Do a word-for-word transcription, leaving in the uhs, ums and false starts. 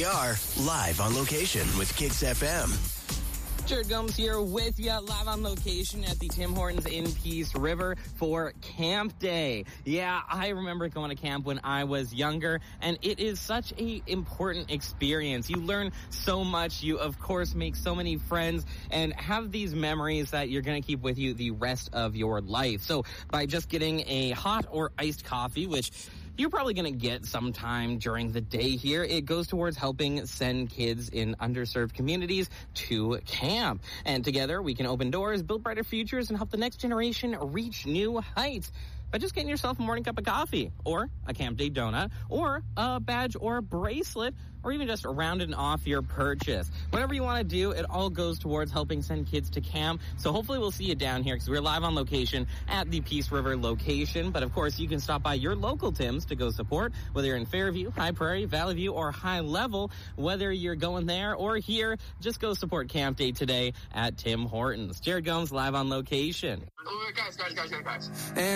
are live on location with Kicks F M. Jared Gomes here with you live on location at the Tim Hortons in Peace River for Camp Day. Yeah, I remember going to camp when I was younger, and it is such a important experience. You learn so much. You, of course, make so many friends and have these memories that you're going to keep with you the rest of your life. So by just getting a hot or iced coffee, which you're probably going to get sometime during the day here, it goes towards helping send kids in underserved communities to camp. And together we can open doors, build brighter futures, and help the next generation reach new heights by just getting yourself a morning cup of coffee, or a Camp Day donut, or a badge or a bracelet, or even just rounding off your purchase. Whatever you want to do, it all goes towards helping send kids to camp. So hopefully we'll see you down here, because we're live on location at the Peace River location. But of course, you can stop by your local Tim's to go support, whether you're in Fairview, High Prairie, Valley View, or High Level. Whether you're going there or here, just go support Camp Day today at Tim Hortons. Jared Gomes live on location. Oh, guys, guys, guys, guys, guys. And